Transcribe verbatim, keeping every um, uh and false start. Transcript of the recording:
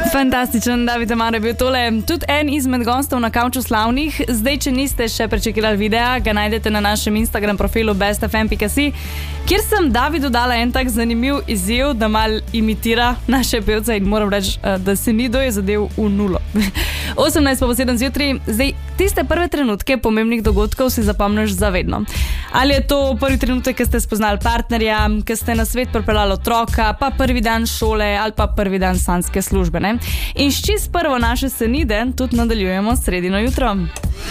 Fantastičen David Amar je bil tole. Tudi en izmed gostov na Kavču slavnih. Zdaj, če niste še prečekirali videa, ga najdete na našem Instagram profilu best f m pika si, kjer sem Davidu dala en tak zanimiv izziv, da mal imitira naše pevce in moram reči, da se ni doje zadev v nulo. osemnajst pa bo sedem zjutraj. Zdaj, tiste prve trenutke pomembnih dogodkov si zapomniš zavedno. Ali je to prvi trenutek, ko ste spoznali partnerja, ko ste na svet pripeljali otroka, pa prvi dan šole ali pa prvi dan sanjske službe, ne? In s čist prvo naše Senide tudi nadaljujemo sredino jutro.